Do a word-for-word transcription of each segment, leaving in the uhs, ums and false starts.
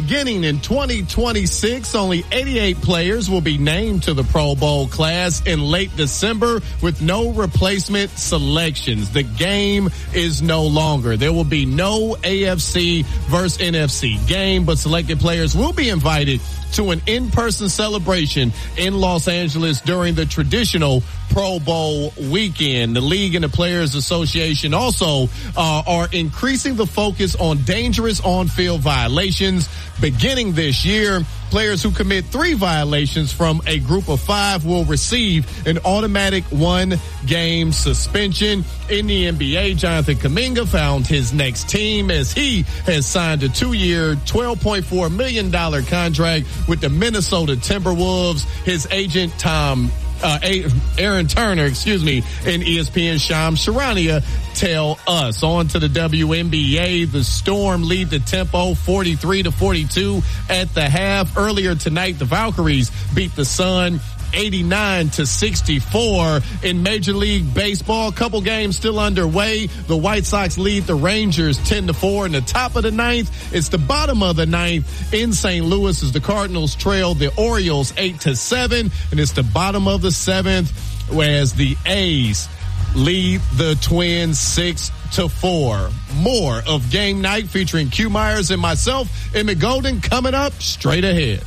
Beginning in twenty twenty-six, only eighty-eight players will be named to the Pro Bowl class in late December with no replacement selections. The game is no longer. There will be no A F C versus N F C game, but selected players will be invited to an in-person celebration in Los Angeles during the traditional Pro Bowl weekend. The league and the Players Association also uh, are increasing the focus on dangerous on-field violations. Beginning this year, players who commit three violations from a group of five will receive an automatic one-game suspension. In the N B A, Jonathan Kuminga found his next team as he has signed a two-year, twelve point four million dollars contract with the Minnesota Timberwolves. His agent, Tom Uh, Aaron Turner, excuse me, and E S P N Shams Charania tell us. On to the W N B A. The Storm lead the tempo forty-three to forty-two at the half. Earlier tonight, the Valkyries beat the Sun eighty-nine to sixty-four. In Major League Baseball, couple games still underway. The White Sox lead the Rangers ten to four. In the top of the ninth, it's the bottom of the ninth in Saint Louis as the Cardinals trail the Orioles eight to seven. And it's the bottom of the seventh, whereas the A's lead the Twins six to four. More of Game Night featuring Q Myers and myself, Emmett Golden, coming up straight ahead.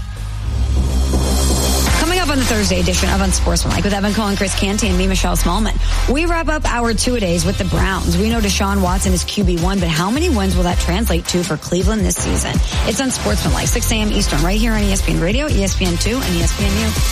Coming up on the Thursday edition of Unsportsmanlike with Evan Cohen, Chris Canty, and me, Michelle Smallman. We wrap up our two-a-days with the Browns. We know Deshaun Watson is Q B one, but how many wins will that translate to for Cleveland this season? It's Unsportsmanlike, six a.m. Eastern, right here on E S P N Radio, E S P N two, and E S P N U.